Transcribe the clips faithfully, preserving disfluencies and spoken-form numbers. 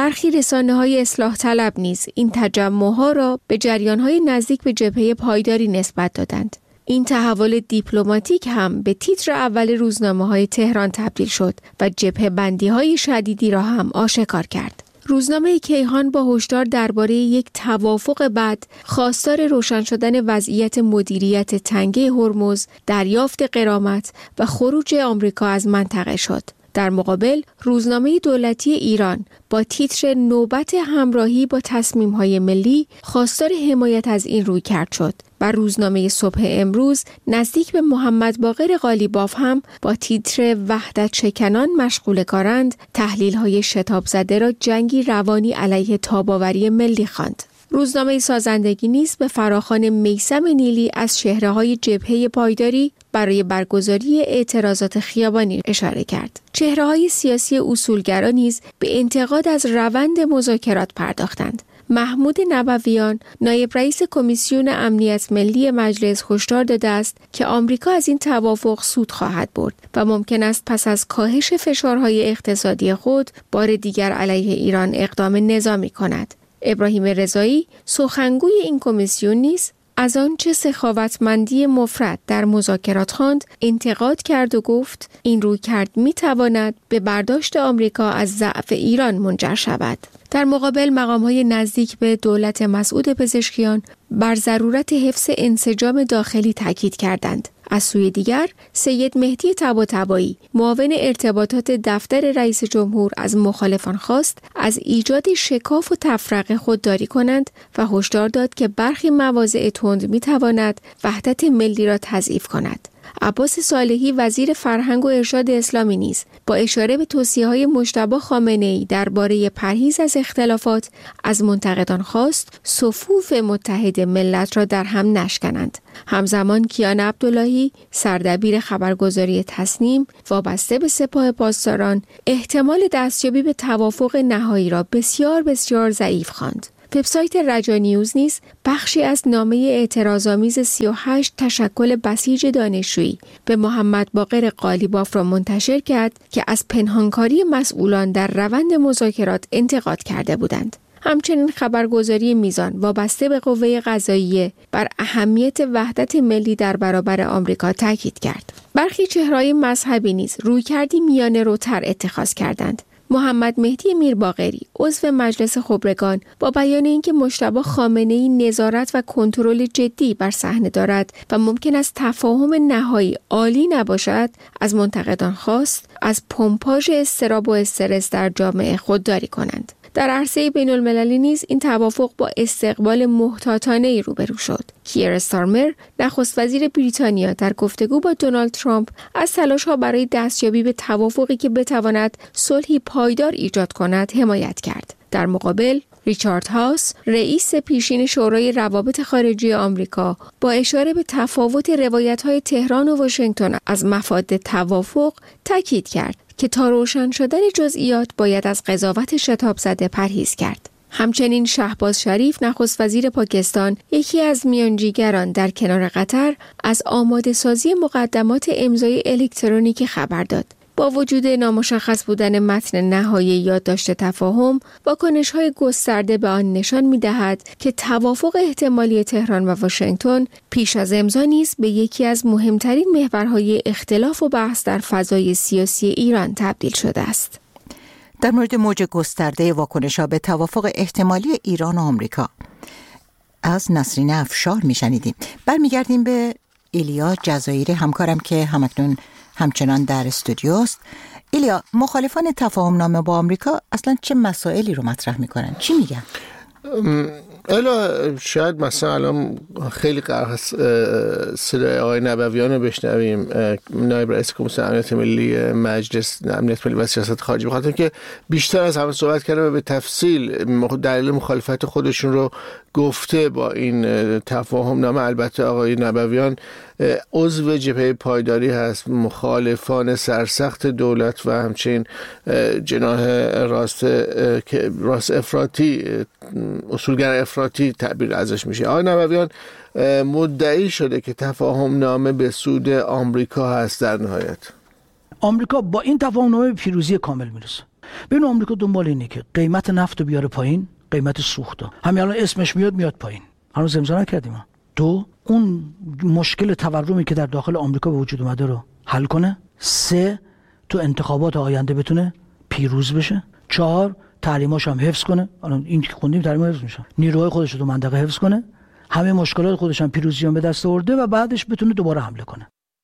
برخی رسانه‌های اصلاح طلب نیز این تجمع‌ها را به جریان‌های نزدیک به جبهه پایداری نسبت دادند. این تحول دیپلماتیک هم به تیتر اول روزنامه‌های تهران تبدیل شد و جبهه بندی‌های شدیدی را هم آشکار کرد. روزنامه کیهان با هشدار درباره یک توافق بعد خواستار روشن شدن وضعیت مدیریت تنگه هرمز، دریافت غرامت و خروج آمریکا از منطقه شد. در مقابل روزنامه دولتی ایران با تیتر نوبت همراهی با تصمیم‌های ملی خواستار حمایت از این رویکرد شد و روزنامه صبح امروز نزدیک به محمد باقر قالیباف هم با تیتر وحدت شکنان مشغول کارند تحلیل‌های شتاب زده را جنگی روانی علیه تاب‌آوری ملی خواند. روزنامه سازندگی نیز به فراخوان میثم نیلی از چهره‌های جبهه پایداری برای برگزاری اعتراضات خیابانی اشاره کرد. چهره‌های سیاسی اصولگرا نیز به انتقاد از روند مذاکرات پرداختند. محمود نبویان، نایب رئیس کمیسیون امنیت ملی مجلس، هشدار داده است که آمریکا از این توافق سود خواهد برد و ممکن است پس از کاهش فشارهای اقتصادی خود بار دیگر علیه ایران اقدام نظامی کند. ابراهیم رضایی، سخنگوی این کمیسیون نیز از آنچه سخاوتمندی مفرط در مذاکرات خواند انتقاد کرد و گفت این رویکرد می‌تواند به برداشت آمریکا از ضعف ایران منجر شود. در مقابل مقام‌های نزدیک به دولت مسعود پزشکیان بر ضرورت حفظ انسجام داخلی تاکید کردند. از سوی دیگر سید مهدی طباطبایی معاون ارتباطات دفتر رئیس جمهور از مخالفان خواست از ایجاد شکاف و تفرقه خودداری کنند و هشدار داد که برخی مواضع تند می‌تواند وحدت ملی را تضعیف کند. عباس صالحی وزیر فرهنگ و ارشاد اسلامی نیز با اشاره به توصیه‌های مجتبی خامنه‌ای درباره پرهیز از اختلافات از منتقدان خواست صفوف متحد ملت را در هم نشکنند. همزمان کیان عبداللهی سردبیر خبرگزاری تصنیم وابسته به سپاه پاسداران احتمال دستیابی به توافق نهایی را بسیار بسیار ضعیف خواند. وبسایت رجا نیوز نیز بخشی از نامه اعتراض‌آمیز سی و هشت تشکل بسیج دانشجویی به محمد باقر قالیباف را منتشر کرد که از پنهانکاری مسئولان در روند مذاکرات انتقاد کرده بودند. همچنین خبرگزاری میزان وابسته به قوه قضاییه بر اهمیت وحدت ملی در برابر آمریکا تاکید کرد. برخی چهره‌های مذهبی نیز رویکردی میانه روتر اتخاذ کردند. محمد مهدی میرباقری عضو مجلس خبرگان با بیان اینکه مجتبی خامنه‌ای نظارت و کنترل جدی بر صحنه دارد و ممکن است تفاهم نهایی عالی نباشد از منتقدان خواست از پمپاژ اضطراب و استرس در جامعه خودداری کنند. در عرصه بین المللی نیز این توافق با استقبال محتاطانه‌ای روبرو شد. کیر استارمر نخست وزیر بریتانیا در گفتگو با دونالد ترامپ از تلاش‌ها برای دستیابی به توافقی که بتواند صلحی پایدار ایجاد کند حمایت کرد. در مقابل ریچارد هاوس رئیس پیشین شورای روابط خارجی آمریکا با اشاره به تفاوت روایت‌های تهران و واشنگتن از مفاد توافق تاکید کرد که تا روشن شدن جزئیات باید از قضاوت شتاب زده پرهیز کرد. همچنین شهباز شریف نخست وزیر پاکستان یکی از میانجیگران در کنار قطر از آماده سازی مقدمات امضای الکترونیکی خبر داد. با وجود نامشخص بودن متن نهایی یادداشت تفاهم، واکنش‌های گسترده به آن نشان می‌دهد که توافق احتمالی تهران و واشنگتن پیش از امضا نیز به یکی از مهمترین محورهای اختلاف و بحث در فضای سیاسی ایران تبدیل شده است. در مورد موج گسترده واکنش‌ها به توافق احتمالی ایران و آمریکا از نسرین افشار می‌شنیدیم. برمیگردیم به ایلیا جزایری همکارم که همکنون همچنان در استودیوست. ایلیا، مخالفان تفاهم نامه با آمریکا اصلا چه مسائلی رو مطرح میکنن؟ چی میگن؟ الا شاید مثلا الان خیلی قرار هست صدای آقای نبویان رو بشنویم، نایب رئیس کمیسیون امنیت ملی مجلس امنیت ملی و سیاست خارجی، بخاطر که بیشتر از همه صحبت کرده و به تفصیل دلیل مخالفت خودشون رو گفته با این تفاهم نامه. البته آقای نبویان عضو جبهه پایداری هست، مخالفان سرسخت دولت و همچنین جناح راست راست افراطی، اصولگر افراطی تعبیر ازش میشه. آقای نبویان مدعی شده که تفاهم نامه به سود آمریکا هست. در نهایت آمریکا با این تفاهم نامه به پیروزی کامل میرسه. ببین آمریکا دنبال اینه که قیمت نفت رو بیاره پایین، قیمت سوخت. همین الان اسمش میاد میاد پایین. هنوز امضا نکردیم. دو، اون مشکل تورمی که در داخل آمریکا به وجود اومده رو حل کنه. سه، تو انتخابات آینده بتونه پیروز بشه. چهار، تحریماش هم حفظ کنه. الان این که خوندیم تحریم حفظ میشه. نیروهای خودش رو تو منطقه حفظ کنه. همه مشکلات خودش هم پیروزیان به دست آورده و بعدش بتونه دوباره حمله کنه.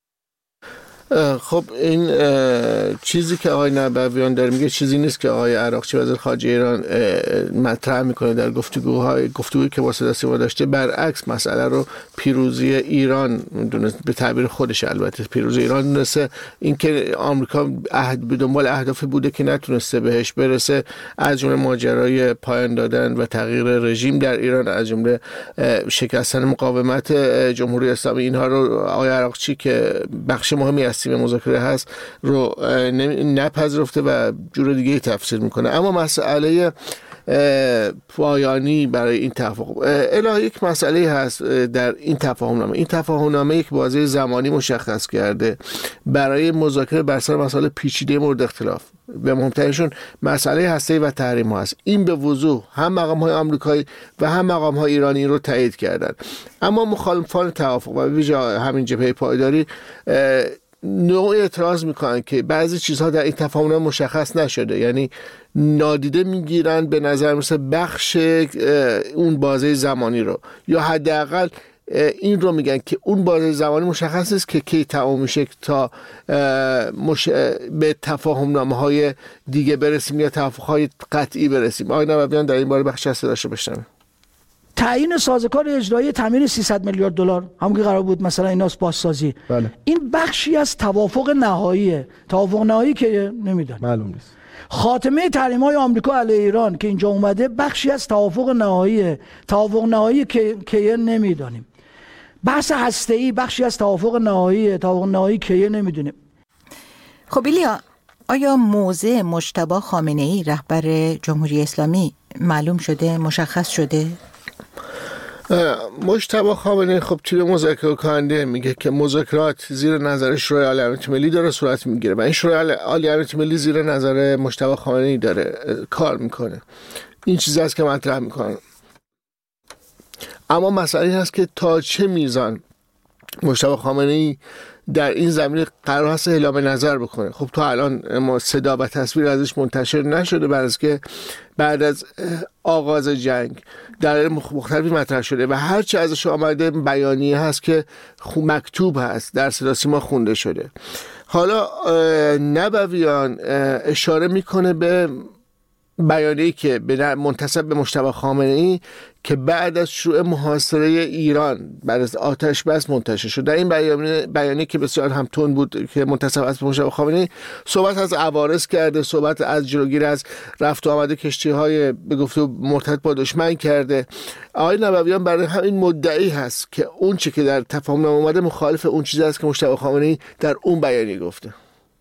خب این چیزی که آقای نبویان داره میگه چیزی نیست که آقای عراقچی وزیر خارجه ایران مطرح میکنه در گفتگوهای گفتگویی که با صدا سیما داشته. برعکس مسئله رو پیروزی ایران دونست، به تعبیر خودش البته پیروزی ایران دونسته. اینکه آمریکا عهد به دنبال اهدافی بوده که نتونسته بهش برسه، از جمله ماجرای پایان دادن و تغییر رژیم در ایران، از جمله شکستن مقاومت جمهوری اسلامی، اینها رو آقای عراقچی که بخش مهمی از تیم مذاکره هست رو نپذیرفته و جور دیگه تفسیر میکنه. اما مسئله پایانی برای این توافق الا یک مسئله هست در این تفاهمنامه. این تفاهمنامه یک بازه زمانی مشخص کرده برای مذاکره بر سر مسائل پیچیده مورد اختلاف، به مهمترینشون مسئله هسته‌ای و تحریم ها است. این به وضوح هم مقام های آمریکایی و هم مقام های ایرانی رو تایید کردن. اما مخالفان توافق و به ویژه همین جبهه پایداری نوع اعتراض میکنن که بعضی چیزها در این تفاهمنامه مشخص نشده، یعنی نادیده میگیرن به نظر مثل بخش اون بازه زمانی رو، یا حداقل این رو میگن که اون بازه زمانی مشخص است که کی تمام میشه تا مش... به تفاهمنامه های دیگه برسیم یا توافق های قطعی برسیم. آقای نبویان در این باره بخش از صداشو بشنویم. تعیین سازوکار اجرایی تامین سیصد میلیارد دلار همون که قرار بود مثلا ایناس بازسازی، بله. این بخشی از توافق نهاییه. توافق نهایی که نمیدونم معلوم نیست. خاتمه تحریم‌های آمریکا علیه ایران که اینجا اومده بخشی از توافق نهاییه. توافق نهایی که که نمیدونیم. بحث هسته‌ای بخشی از توافق نهاییه. توافق نهایی که نمیدونیم. خب ایلیا، آیا موضع مجتبی خامنه‌ای رهبر جمهوری اسلامی معلوم شده، مشخص شده؟ مجتبی خامنه‌ای خب توی مذاکره کننده میگه که مذاکرات زیر نظر شورای عالی امنیت ملی داره صورت میگیره و این شورای عالی امنیت ملی زیر نظر مجتبی خامنه‌ای داره کار میکنه. این چیزی است که مطرح میکنه. اما مسئله هست که تا چه میزان مجتبی خامنه‌ای در این زمینه قرار هست اعلام نظر بکنه. خب تا الان ما صدا و تصویر ازش منتشر نشده، بعد از که بعد از آغاز جنگ در مختلفی مطرح شده و هرچی ازش آمده بیانیه هست که مکتوب هست، در صدا سیما خونده شده. حالا نبویان اشاره میکنه به بیانیه‌ای که منتسب به مجتبی خامنه‌ای که بعد از شروع محاصره ایران بعد از آتش بس منتشر شد. در این بیانیه بیانیه که بسیار هم تند بود که منتسب است به مجتبی خامنه‌ای، صحبت از عوارض کرده، صحبت از جلوگیری از رفت و آمد کشتی‌های به گفته مرتبط با دشمن کرده. آقای نبویان برای همین مدعی هست که اون چیزی که در تفاهمنامه اومده مخالف اون چیزی است که مجتبی خامنه‌ای در اون بیانیه گفته.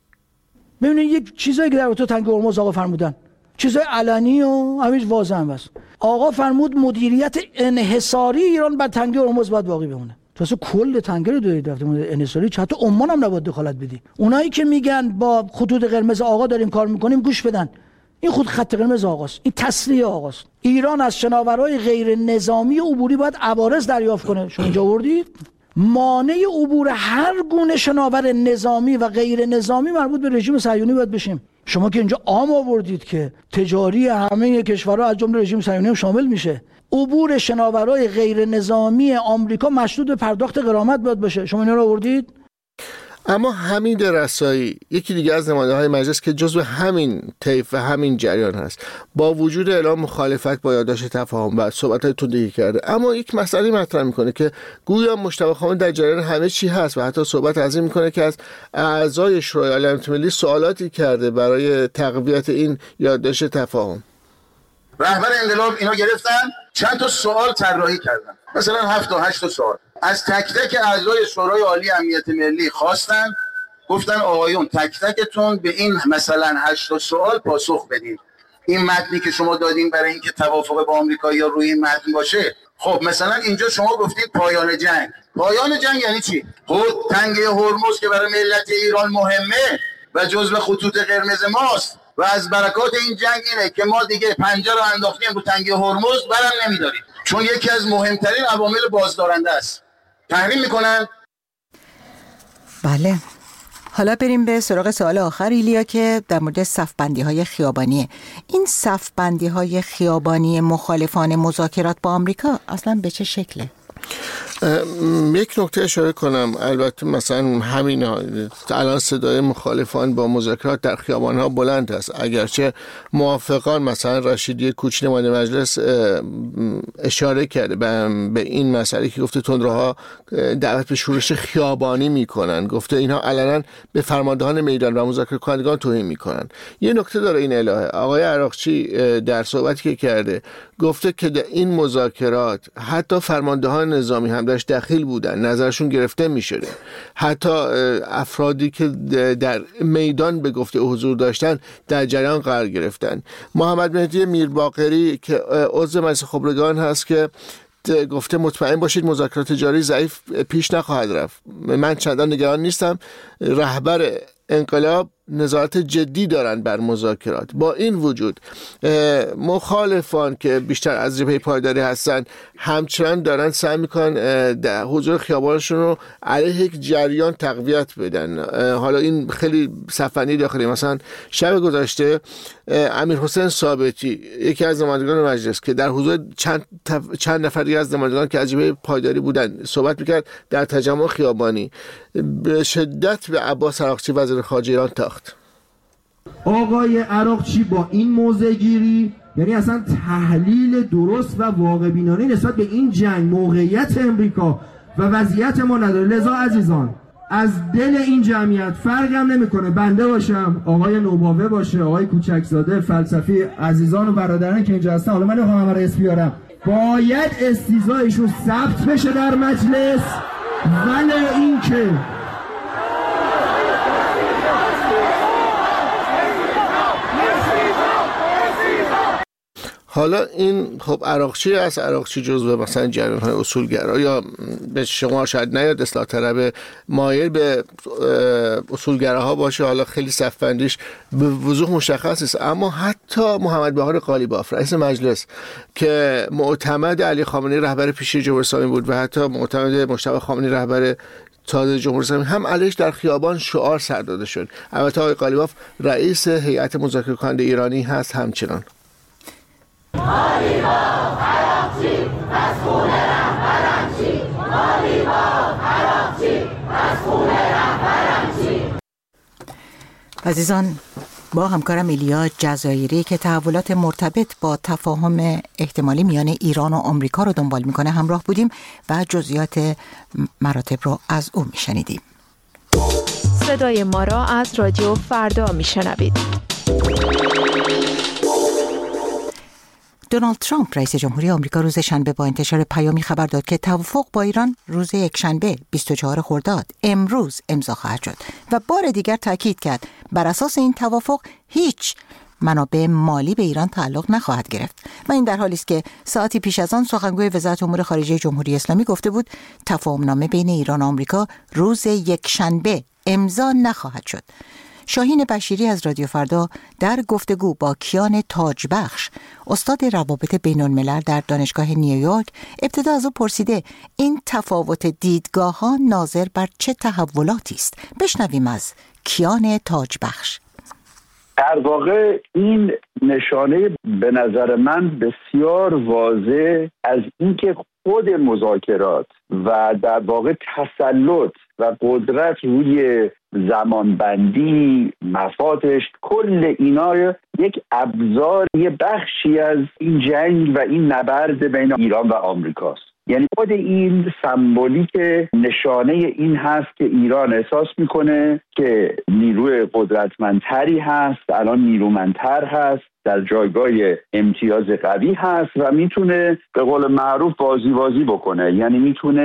ببینید یک چیزایی که در اتو تنگ هرمز آقا فرمودن، چیزای علنی و همیش واضح هم است. آقا فرمود مدیریت انحصاری ایران بر تنگه هرمز باید باقی بمونه. تو اصلا کل تنگه رو دارید رفته انحصاری، حتی عمان هم نباید دخالت بدی. اونایی که میگن با خطوط قرمز آقا داریم کار میکنیم گوش بدن. این خود خط قرمز آقاست، این تسلیه آقاست. ایران از شناورهای غیر نظامی عبوری باید عوارض دریافت کنه. شما اینجا آوردید مانع عبور هر گونه شناور نظامی و غیر نظامی مربوط به رژیم صهیونی باید بشیم. شما که اینجا عام آوردید که تجاری همه کشورها از جمله رژیم صهیونی هم شامل میشه. عبور شناورهای غیر نظامی آمریکا مشروط به پرداخت غرامت باید باشه. شما اینا رو آوردید. اما حمید رسایی یکی دیگه از نماینده‌های مجلس که جزو همین طیف و همین جریان هست، با وجود اعلام مخالفت با یادداشت تفاهم و صحبت‌های تندی کرده، اما یک مسئله مطرح میکنه که گویا مجتبی خامنه‌ای در جریان همه چی هست و حتی صحبت از این میکنه که از اعضای شورای عالی امنیت ملی سوالاتی کرده برای تقویت این یادداشت تفاهم. رهبر انقلاب اینا گرفتن چند تا سوال طراحی کردن، مثلا هفت تا هشت تا سوال از تک تک اعضای شورای عالی امنیت ملی خواستن، گفتن آقایون تک تکتون به این مثلا هشت تا سوال پاسخ بدین. این متنی که شما دادین برای اینکه توافق با آمریکایی‌ها روی این متن باشه، خب مثلا اینجا شما گفتید پایان جنگ. پایان جنگ یعنی چی؟ خود تنگه هرمز که برای ملت ایران مهمه و جزو خطوط قرمز ماست، و از برکات این جنگ اینه که ما دیگه پنجه رو انداختیم رو تنگه هرمز، برم نمیداریم، چون یکی از مهمترین عوامل بازدارنده است. تحریم میکنن. بله. حالا بریم به سراغ سوال آخر ایلیا که در مورد صف‌بندی های خیابانیه. این صف‌بندی های خیابانی مخالفان مذاکرات با آمریکا اصلا به چه شکله؟ یک نکته اشاره کنم، البته مثلا همین الان صدای مخالفان با مذاکرات در خیابان ها بلند است، اگرچه موافقان مثلا رشیدی کوچ نماینده مجلس اشاره کرده به این مسئله که گفته تندروها دعوت به شورش خیابانی میکنن، گفته اینها علنا به فرماندهان میدان و مذاکره کنندگان توهین میکنن. یه نکته داره این الهه، آقای عراقچی در صحبتی که کرده گفته که در این مذاکرات حتی فرماندهان نظامی هم داشت دخیل بودن، نظرشون گرفته می شده، حتی افرادی که در میدان به گفته حضور داشتن در جریان قرار گرفتن. محمد مهدی میرباقری که عضو مجلس خبرگان هست که گفته مطمئن باشید مذاکرات جاری ضعیف پیش نخواهد رفت، من چندان نگران نیستم، رهبر انقلاب نظارت جدی دارن بر مذاکرات. با این وجود مخالفان که بیشتر از جبهه پایداری هستن همچنان دارن سعی میکنن در حضور خیابانشون رو علیه یک جریان تقویت بدن. حالا این خیلی صفنی داخلی، مثلا شب گذشته امیر حسین ثابتی یکی از نمایندگان مجلس که در حضور چند, تف... چند نفر دیگه از نمایندگان که از جبهه پایداری بودن صحبت میکرد در تجمع خیابانی، به شدت به عباس عراقچی وزیر خارجه ایران تاخت. آقای عراقچی با این موضع گیری، یعنی اصلا تحلیل درست و واقع بینانه نسبت به این جنگ، موقعیت امریکا و وضعیت ما نداره. لذا عزیزان از دل این جمعیت فرق هم نمیکنه بنده باشم، آقای نوباوه باشه، آقای کوچکزاده، فلسفی، عزیزان و برادران که اینجا هستن، حالا من نمیخوام همه رو اسم بیارم، باید استیضاحشون ثبت بشه در مجلس. ولی این که حالا این خب عراقچی است، عراقچی جزو مثلا جریان‌های اصولگرا یا به شما شاید نیاد اصلاح طلب مایل به اصولگراها باشه، حالا خیلی صف‌بندیش به وضوح مشخص است. اما حتی محمد بهار قالیباف رئیس مجلس که معتمد علی خامنه‌ای رهبر پیشین جمهوری اسلامی بود و حتی معتمد مجتبی خامنه‌ای رهبر تازه جمهوری اسلامی هم علیش در خیابان شعار سر داده شد. البته آقای قالیباف رئیس هیئت مذاکره کننده ایرانی هست همچنان. قالیباف عراقچی از خون رهبرم چی، قالیباف عراقچی از خون رهبرم چی. عزیزان، با همکارم ایلیا جزایری که تحولات مرتبط با تفاهم احتمالی میان ایران و آمریکا رو دنبال میکنه همراه بودیم و جزئیات مراتب رو از او میشنیدیم. صدای ما را از رادیو فردا میشنوید. دونالد ترامپ رئیس جمهوری آمریکا روز شنبه با انتشار پیامی خبر داد که توافق با ایران روز یکشنبه بیست و چهارم خرداد امروز امضا خواهد شد و بار دیگر تاکید کرد بر اساس این توافق هیچ منابع مالی به ایران تعلق نخواهد گرفت و این در حالی است که ساعتی پیش از آن سخنگوی وزارت امور خارجه جمهوری اسلامی گفته بود تفاهمنامه بین ایران و آمریکا روز یکشنبه امضا نخواهد شد. شاهین بشیری از رادیو فردا در گفتگو با کیان تاجبخش استاد روابط بین الملل در دانشگاه نیویورک ابتدا از او پرسیده این تفاوت دیدگاه ها ناظر بر چه تحولاتی است. بشنویم از کیان تاجبخش. در واقع این نشانه به نظر من بسیار واضح از اینکه خود مذاکرات و در واقع تسلط و قدرت روی زمانبندی، مفاتش، کل اینا یک ابزار، یه بخشی از این جنگ و این نبرد بین ایران و آمریکاست. یعنی خود این سمبولیک نشانه این هست که ایران احساس میکنه که نیروی قدرتمندتری هست، الان نیرومندتر هست، در جایگاه امتیاز قوی هست و میتونه به قول معروف بازی بازی بکنه، یعنی میتونه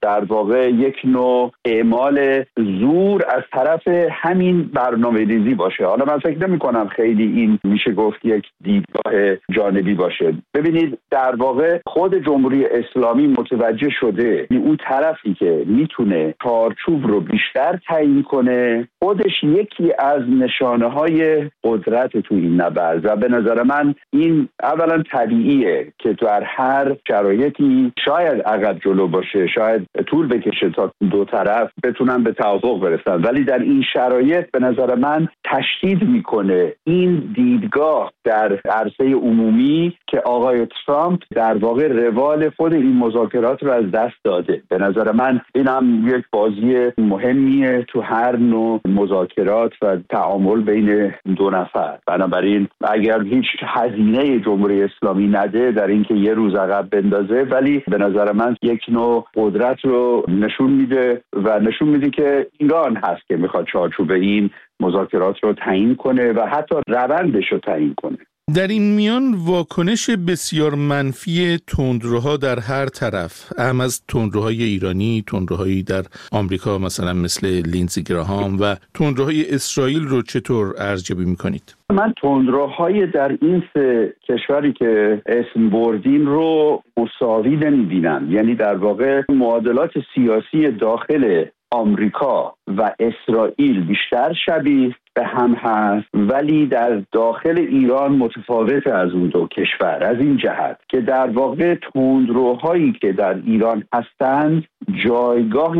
در واقع یک نوع اعمال زور از طرف همین برنامه‌ریزی باشه. حالا من فکر نمی‌کنم خیلی این میشه گفت یک دیدگاه جانبی باشه. ببینید در واقع خود جمهوری اسلامی متوجه شده اون طرفی که میتونه چارچوب رو بیشتر تعیین کنه خودش یکی از نشانه‌های قدرت تو این نبرد و به نظر من این اولا طبیعیه که تو هر شرایطی شاید عقب جلو باشه، شاید طول بکشه تا دو طرف بتونن به توافق برسن، ولی در این شرایط به نظر من تشدید میکنه این دیدگاه در عرصه عمومی که آقای ترامپ در واقع روال خود این مذاکرات رو از دست داده. به نظر من این هم یک بازی مهمیه تو هر نوع مذاکرات و تعامل بین دو نفر. بنابراین اگر هیچ هزینه جمهوری اسلامی نده در اینکه یه روز عقب بندازه، ولی به نظر من یک نوع قدرت رو نشون میده و نشون میده که ایران هست که میخواد چارچوب این مذاکرات رو تعیین کنه و حتی روندش رو تعیین کنه. در این میان واکنش بسیار منفی تندروها در هر طرف، اهم از تندروهای ایرانی، تندروهایی در آمریکا مثلا مثل لینزی گراهام و تندروهای اسرائیل رو چطور ارزیابی میکنید؟ من تندروهای در این سه کشوری که اسم بردین رو مساوی نمیبینم. یعنی در واقع معادلات سیاسی داخل آمریکا و اسرائیل بیشتر شبیه به هم هست، ولی در داخل ایران متفاوت از اون دو کشور از این جهت که در واقع تندروهایی که در ایران هستند جایگاه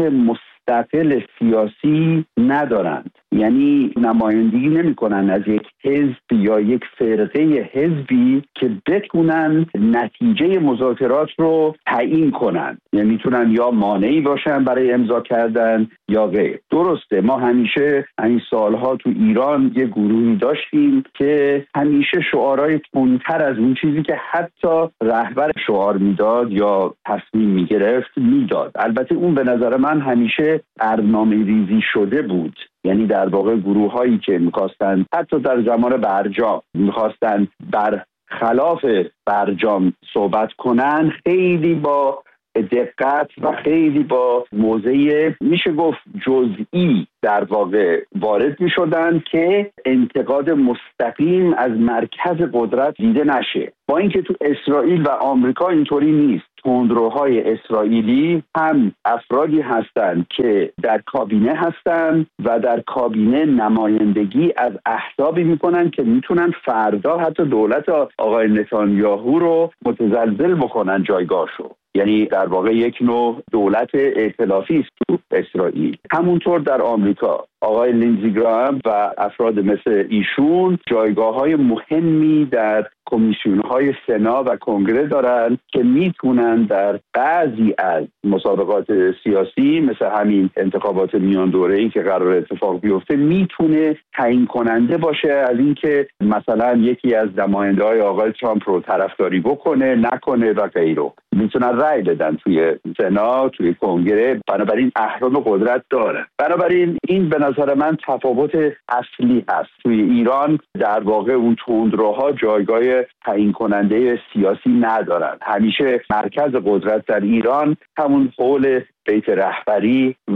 مستقل سیاسی ندارند. یعنی نمایندگی نمی کنن از یک حزب یا یک فرقه حزبی که بتونن نتیجه مذاکرات رو تعیین کنن. یعنی میتونن یا مانعی باشن برای امضا کردن یا غیر. درسته ما همیشه این سالها تو ایران یه گروهی داشتیم که همیشه شعارهای تندتر از اون چیزی که حتی رهبر شعار میداد یا تصمیم میگرفت میداد. البته اون به نظر من همیشه برنامه ریزی شده بود. یعنی در واقع گروه هایی که میخواستن حتی در زمان برجام میخواستن بر خلاف برجام صحبت کنن خیلی با دقت و خیلی با موضع میشه گفت جزئی در واقع وارد می شدن که انتقاد مستقیم از مرکز قدرت دیده نشه. با اینکه تو اسرائیل و آمریکا اینطوری نیست. تندروهای اسرائیلی هم افرادی هستند که در کابینه هستند و در کابینه نمایندگی از احزابی میکنن که میتونن فردا حتی دولت آقای نتانیاهو رو متزلزل بکنن جایگاهشو. یعنی در واقع یک نوع دولت ائتلافی است تو اسرائیل. همونطور در آمریکا آقای لینزی گراهام و افراد مثل ایشون جایگاه‌های مهمی در کمیسیون‌های سنا و کنگره دارن که میتونن در بعضی از مسابقات سیاسی مثل همین انتخابات میان دوره‌ای که قرار اتفاق بیفته میتونه تعیین کننده باشه از اینکه مثلا یکی از نماینده‌های آقای ترامپ رو طرفداری بکنه نکنه و غیره. میتونن رأی بدن توی سنا، توی کنگره. بنابراین احرام قدرت داره. بنابراین این به نظر من تفاوت اصلی هست. توی ایران در واقع اون تندروها جایگاه تعیین کننده سیاسی ندارن. همیشه مرکز قدرت در ایران همون حول بیت رهبری و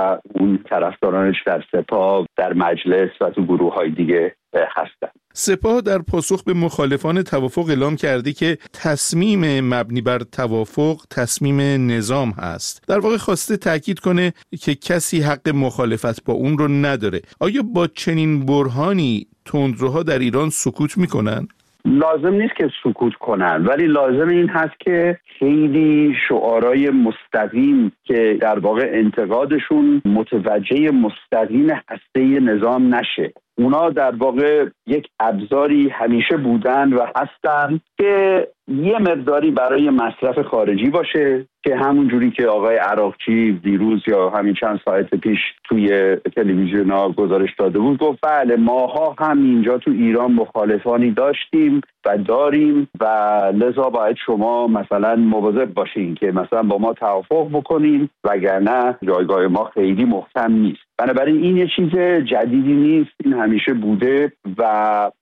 اون طرفدارانش در سپاه، در مجلس و تو گروه های دیگه هستن. سپاه در پاسخ به مخالفان توافق اعلام کرده که تصمیم مبنی بر توافق تصمیم نظام هست. در واقع خواسته تاکید کنه که کسی حق مخالفت با اون رو نداره. آیا با چنین برهانی تندروها در ایران سکوت میکنن؟ لازم نیست که سکوت کنن، ولی لازم این هست که خیلی شعارهای مستقیم که در واقع انتقادشون متوجه مستقیم هسته نظام نشه. اونا در واقع یک ابزاری همیشه بودن و هستن که یه مقداری برای مصرف خارجی باشه که همون جوری که آقای عراقچی دیروز یا همین چند ساعت پیش توی تلویزیون ها گزارش داده بود گفت بله ماها هم اینجا تو ایران مخالفانی داشتیم و داریم و لذا باید شما مثلا مواظب باشین که مثلا با ما توافق بکنین وگرنه جایگاه ما خیلی محکم نیست. بنابراین این یه چیز جدیدی نیست، این همیشه بوده و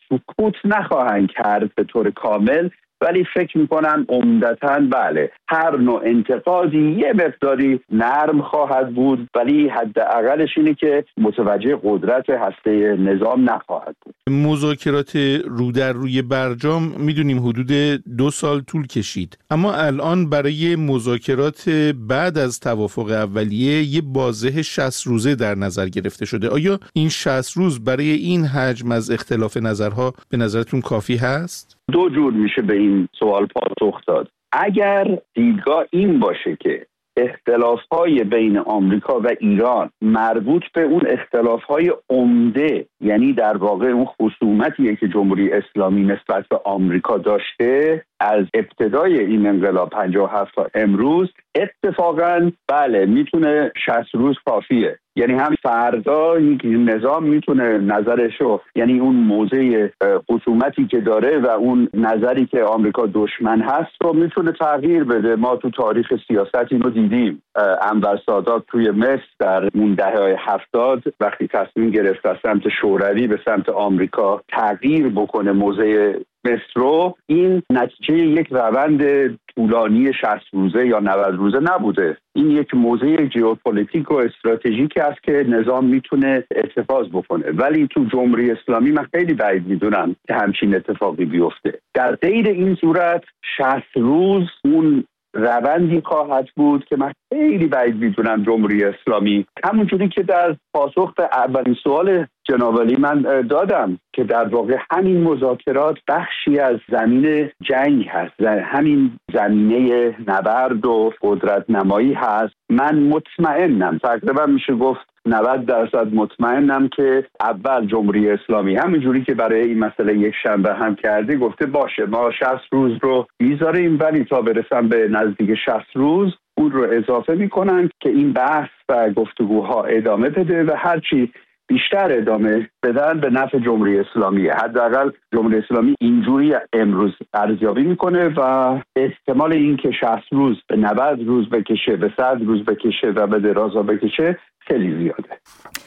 سکوت نخواهند کرد به طور کامل، ولی فکر میکنم عمدتاً بله هر نوع انتقادی یه مقداری نرم خواهد بود، ولی حداقلش اینه که متوجه قدرت هسته نظام نخواهد بود. مذاکرات رو در روی برجام میدونیم حدود دو سال طول کشید، اما الان برای مذاکرات بعد از توافق اولیه یه بازه شصت روزه در نظر گرفته شده. آیا این شصت روز برای این حجم از اختلاف نظرها به نظرتون کافی هست؟ دو جور میشه به این سوال پاسخ داد. اگر دیدگاه این باشه که اختلاف‌های بین آمریکا و ایران مربوط به اون اختلاف‌های عمده، یعنی در واقع اون خصومتیه که جمهوری اسلامی نسبت به آمریکا داشته از ابتدای این انقلاب پنجاه و هفت تا امروز، اتفاقاً بله میتونه شصت روز کافیه. یعنی هم فردا یک نظام میتونه نظرشو، یعنی اون موضع خصومتی که داره و اون نظری که آمریکا دشمن هست رو میتونه تغییر بده. ما تو تاریخ سیاست اینو دیدیم. انور سادات توی مصر در اون دهه‌های هفتاد وقتی تصمیم گرفت از سمت شوروی به سمت آمریکا تغییر بکنه موضع مصر رو، این نتیجه یک روند طولانی شصت روزه یا نود روزه نبوده. این یک موضع ژئوپلیتیک و استراتژیک است که نظام میتونه اتخاذ بکنه، ولی تو جمهوری اسلامی من خیلی بعید میدونم که همچین اتفاقی بیفته. در غیر این صورت شصت روز اون روندی خواهد بود که من خیلی بعید میدونم جمهوری اسلامی، همونجوری که در پاسخ به اولین سوال جناب علی من دادم که در واقع همین مذاکرات بخشی از زمین جنگ هست، همین زمینه نبرد و قدرت نمایی هست. من مطمئنم، تقریبا میشه گفت نود درصد مطمئنم که اول جمهوری اسلامی همینجوری که برای این مسئله یک شنبه هم کرده گفته باشه ما شصت روز رو بیزاریم، ولی تا برسن به نزدیک شصت روز اون رو اضافه میکنن که این بحث و گفتگوها ادامه بده و هرچی بیشتر ادامه بدن به نفع جمهوری اسلامی. حداقل جمهوری اسلامی اینجوری امروز ارزیابی میکنه و احتمال این که شصت روز به نود روز بکشه، به صد روز بکشه و به درازا بکشه خیلی زیاده.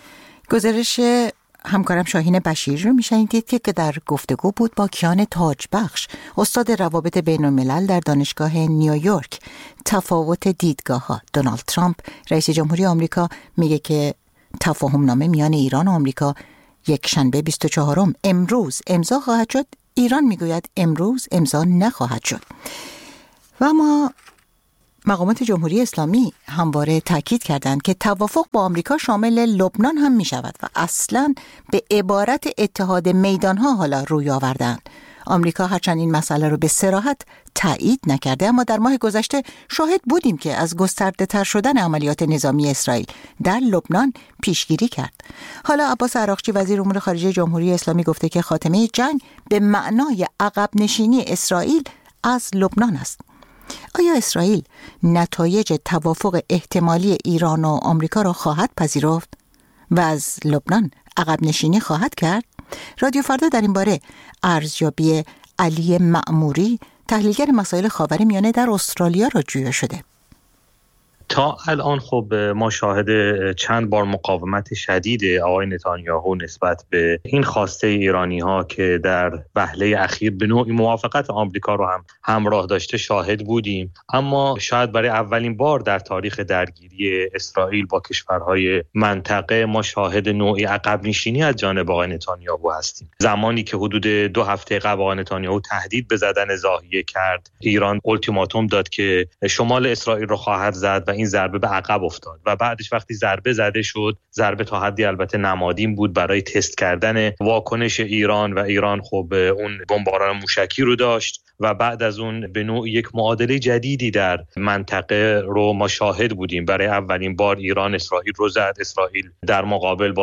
گزارش همکارم شاهین بشیر رو میشنیدید که در گفتگو بود با کیان تاجبخش، استاد روابط بین الملل در دانشگاه نیویورک. تفاوت دیدگاه ها. دونالد ترامپ رئیس جمهوری آمریکا میگه که تفاهم نامه میان ایران و آمریکا یک شنبه بیست و چهارم امروز امضا خواهد شد. ایران میگوید امروز امضا نخواهد شد. و اما مقامات جمهوری اسلامی همواره تاکید کردند که توافق با آمریکا شامل لبنان هم می شود و اصلاً به عبارت اتحاد میدانها حالا روی آوردند. آمریکا هرچند این مسئله رو به صراحت تایید نکرده، اما در ماه گذشته شاهد بودیم که از گسترده تر شدن عملیات نظامی اسرائیل در لبنان پیشگیری کرد. حالا عباس عراقچی وزیر امور خارجه جمهوری اسلامی گفته که خاتمه جنگ به معنای عقب نشینی اسرائیل از لبنان است. آیا اسرائیل نتایج توافق احتمالی ایران و آمریکا را خواهد پذیرفت و از لبنان عقب نشینی خواهد کرد؟ رادیو فردا در این باره ارزیابی علی مأموری، تحلیلگر مسائل خاورمیانه در استرالیا را جویا شده. تا الان خب ما شاهد چند بار مقاومت شدید آقای نتانیاهو نسبت به این خواسته ایرانی ها که در وهله اخیر به نوعی موافقت آمریکا رو هم همراه داشته شاهد بودیم، اما شاید برای اولین بار در تاریخ درگیری اسرائیل با کشورهای منطقه ما شاهد نوعی عقب نشینی از جانب آقای نتانیاهو هستیم. زمانی که حدود دو هفته قبل آقای نتانیاهو تهدید به زدن ضاحیه کرد، ایران التیماتوم داد که شمال اسرائیل رو خواهد زد و این ضربه به عقب افتاد و بعدش وقتی ضربه زده شد، ضربه تا حدی البته نمادین بود برای تست کردن واکنش ایران و ایران خب اون بمباران موشکی رو داشت و بعد از اون به نوع یک معادله جدیدی در منطقه رو ما شاهد بودیم. برای اولین بار ایران اسرائیل رو زد، اسرائیل در مقابل با